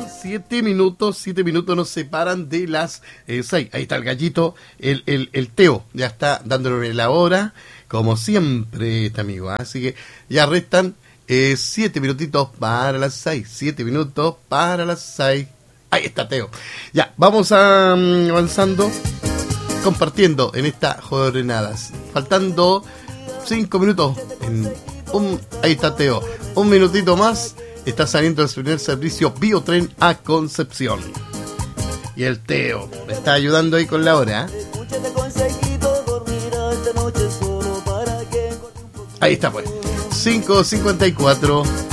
7 minutos nos separan de las 6. Ahí está el gallito, el Teo, ya está dándole la hora, como siempre, este amigo. Así que ya restan 7 minutitos para las 6. 7 minutos para las 6. Ahí está Teo. Ya, vamos avanzando, compartiendo en estas jornadas. Faltando 5 minutos. Ahí está Teo. Un minutito más. Está saliendo el primer servicio Biotren a Concepción. Y el Teo me está ayudando ahí con la hora. Ahí está pues. 5:54.